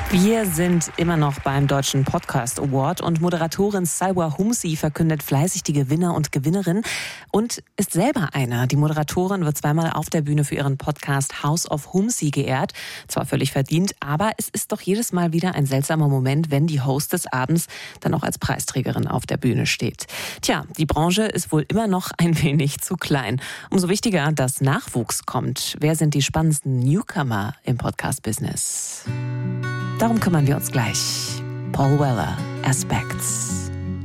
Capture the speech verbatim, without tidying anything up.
Wir sind immer noch beim Deutschen Podcast Award und Moderatorin Salwa Humsi verkündet fleißig die Gewinner und Gewinnerinnen und ist selber einer. Die Moderatorin wird zweimal auf der Bühne für ihren Podcast House of Humsi geehrt. Zwar völlig verdient, aber es ist doch jedes Mal wieder ein seltsamer Moment, wenn die Host des Abends dann auch als Preisträgerin auf der Bühne steht. Tja, die Branche ist wohl immer noch ein wenig zu klein. Umso wichtiger, dass Nachwuchs kommt. Wer sind die spannendsten Newcomer im Podcast-Business? Darum kümmern wir uns gleich. Paul Weller, Aspects.